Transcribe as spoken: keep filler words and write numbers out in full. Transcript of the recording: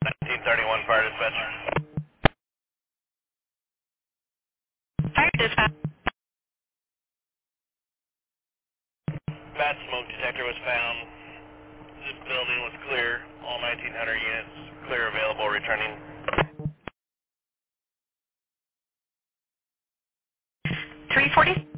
nineteen thirty-one fire dispatch. Fire dispatch. Bad smoke detector was found. This building was clear. All nineteen hundred units clear available returning. three forty.